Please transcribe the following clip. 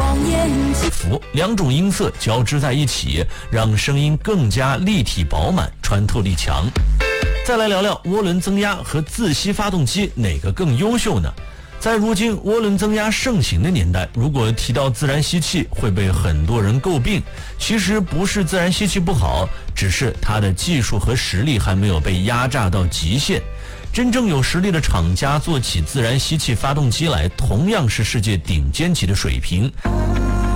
两种音色交织在一起，让声音更加立体饱满，穿透力强。再来聊聊涡轮增压和自吸发动机哪个更优秀呢？在如今涡轮增压盛行的年代，如果提到自然吸气会被很多人诟病。其实不是自然吸气不好，只是它的技术和实力还没有被压榨到极限。真正有实力的厂家做起自然吸气发动机来，同样是世界顶尖级的水平。